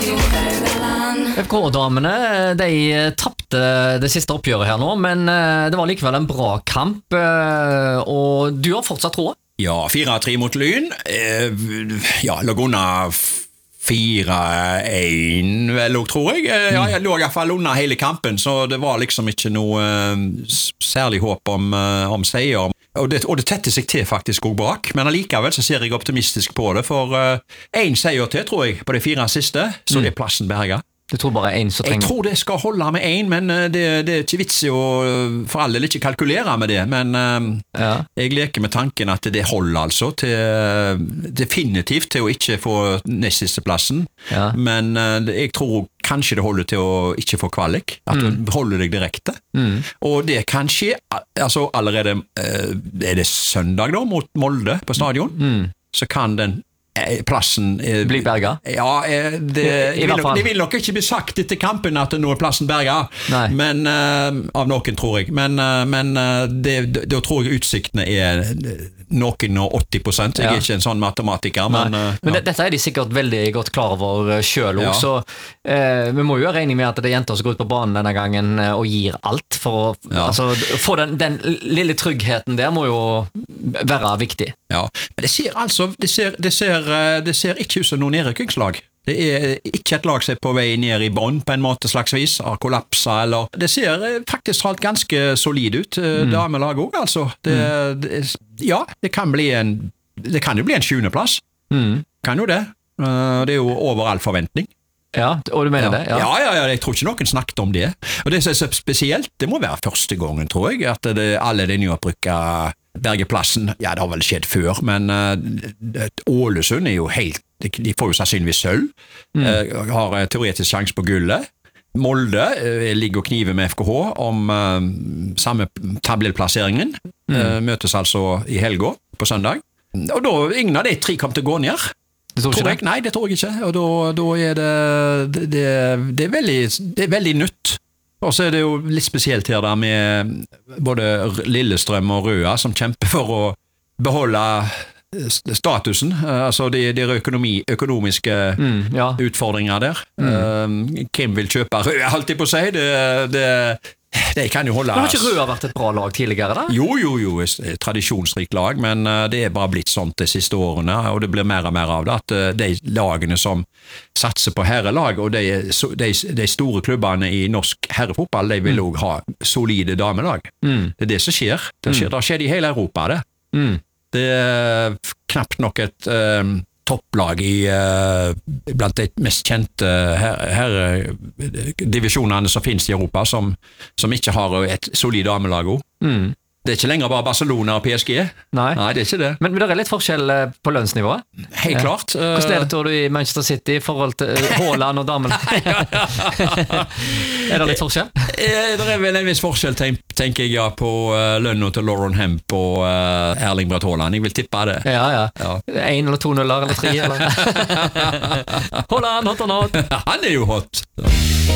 FK-damene, de tappte det siste oppgjøret her nå, men det var likevel en bra kamp, og du har fortsatt tråd. Ja, 4-3 mot Lyn. Ja, lå under 4-1 vel, tror jeg. Ja, jeg lå i hvert fall under hele kampen, så det var liksom ikke noe særlig håp om seier. Og det tetter seg til faktisk også bak, men allikevel så ser jeg optimistisk på det, for en seier til, tror jeg, på de 4 siste, så det plassen berget. Du tror bare en så trenger... Jeg tror det skal holde med en, men det er ikke vits å for alle ikke kalkulere med det, men jeg leker med tanken at det holder altså til definitivt til å ikke få nest siste plassen, men jeg tror kanskje det holder til å ikke få kvalik, at du holder deg direkte, og det kan skje, altså allerede er det søndag da, mot Molde på stadion, så kan den plassen blir berga? Ja, det vil nok ikke bli sagt etter kampen at nå er plassen berga, men av noen tror jeg, men da tror jeg utsiktene er noen og 80%. Jeg er ikke en sånn matematiker, men dette er de sikkert veldig godt klar over selv også, så vi må jo ha regning med at det er jenter som går ut på banen denne gangen og gir alt for å få den lille tryggheten der må jo være viktig. Ja, men det ser ikke ut som noen nedrykkingslag. Det er ikke et lag som er på vei ned i bånd på en måte slagsvis, har kollapset, eller det ser faktisk alt ganske solid ut, damelag også, altså. Det kan jo bli en 7. plass. Kan jo det. Det er jo over all forventning. Ja, og du mener det? Ja, jeg tror ikke noen snakket om det. Og det som er spesielt, det må være første gangen, tror jeg, at alle de nyopprykket bergeplassen, ja, det har vel skjedd før, men Ålesund er jo helt, de får jo sannsynligvis sølv, har teoretisk sjanse på gullet. Molde ligger og kniver med FKH om samme tabellplasseringen, møtes altså i helga på søndag, og da ingen av de 3 kom til å gå ned. Nei, det tror jeg ikke, og da er det er veldig nytt. Og så er det jo litt spesielt her da med både Lillestrøm og Røa som kjemper for å beholde statusen, altså de økonomiske utfordringer der. Hvem vil kjøpe Røa, alltid på seg? Det kan jo holde... Men har ikke Røa vært et bra lag tidligere da? Jo, et tradisjonsrikt lag, men det er bare blitt sånt de siste årene, og det blir mer og mer av det, at de lagene som satser på herrelag, og de store klubbene i norsk herrefotball, de vil også ha solide damelag. Det er det som skjer. Det skjer i hele Europa, det. Det er knapt nok et... topplag blant de mest kjente divisjonene som finnes i Europa, som ikke har et solid damelag også. Det er ikke lenger bare Barcelona og PSG. Nei, det er ikke det. Men det er litt forskjell på lønnsnivået? Helt klart. Hvordan er det tror du i Manchester City i forhold til Haaland og damene? Er det litt forskjell? Det er vel en viss forskjell, tenker jeg, på lønna til Lauren Hemp og Erling Braut Haaland. Jeg vil tippe det. Ja. 1 eller 2 nuller eller 3 eller? Haaland, hot or not? Han er jo hot.